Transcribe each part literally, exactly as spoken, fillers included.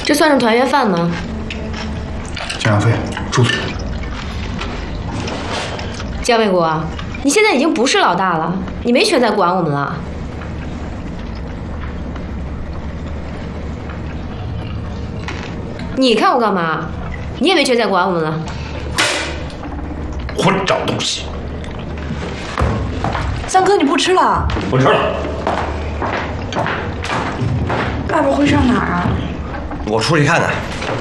这算是团圆饭吗？ 加养费，住嘴！ 江卫国，你现在已经不是老大了，你没权再管我们了。你看我干嘛？你也没权再管我们了。 混账东西！ 三哥，你不吃了？ 不吃了。 爸爸会上哪儿啊？ 我出去看看。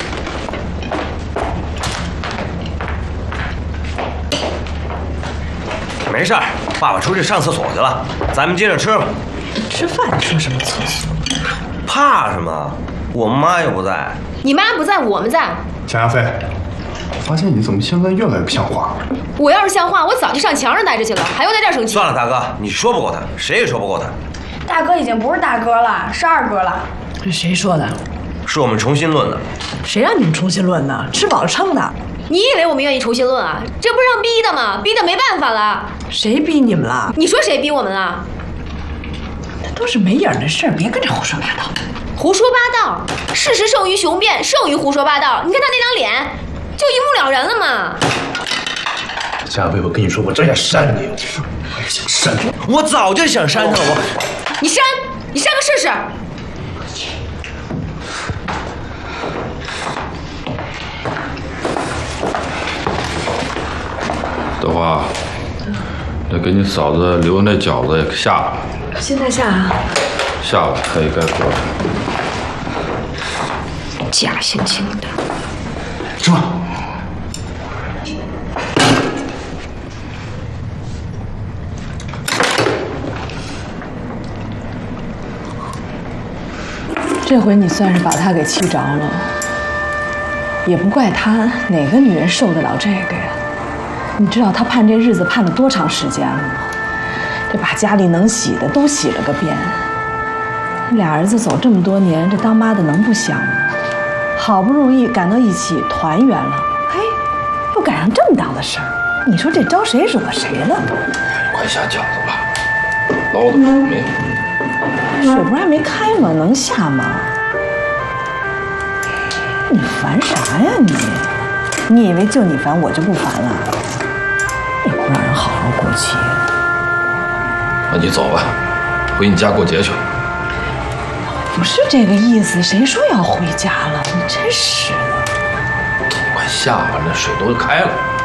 没事儿，爸爸出去上厕所去了，咱们接着吃吧。 吃饭上什么厕所？ 怕什么？我妈又不在。 你妈不在，我们在。 加养费，我发现你怎么现在越来越不像话了。 我要是像话，我早就上墙上待着去了，还用在这儿生气？ 算了，大哥，你说不过他，谁也说不过他。 大哥已经不是大哥了，是二哥了。 这谁说的？ 是我们重新论的。 谁让你们重新论的？吃饱了撑的。 你以为我们愿意重新论啊？这不是让逼的吗？逼的没办法了。 谁逼你们了？ 你说谁逼我们了？ 那都是没影的事儿，别跟着胡说八道。 胡说八道，事实胜于雄辩，胜于胡说八道。你看他那张脸，就一目了然了嘛。 加养费，我跟你说，我真想扇你，我也想扇你。 我早就想扇他了，我。 你扇，你扇个试试。 德华，得给你嫂子留那饺子也下了。 现在下啊？ 下了，她也该活了。 假性情的。 吃吧。 这回你算是把他给气着了，也不怪他，哪个女人受得了这个呀？你知道他盼这日子盼了多长时间了吗？这把家里能洗的都洗了个遍。俩儿子走这么多年，这当妈的能不想吗？好不容易赶到一起团圆了，嘿，又赶上这么档子事儿，你说这招谁惹谁了？ 快下饺子吧，捞的可没有。 水不是还没开吗？能下吗？你烦啥呀你？你以为就你烦我就不烦了？也不让人好好过节。 那你走吧，回你家过节去。 不是这个意思，谁说要回家了？你真是的。 快下吧，那水都开了。